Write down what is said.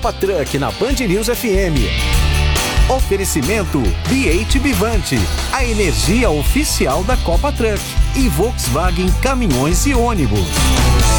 Copa Truck na Band News FM. Oferecimento BH Vivante, a energia oficial da Copa Truck, e Volkswagen Caminhões e Ônibus.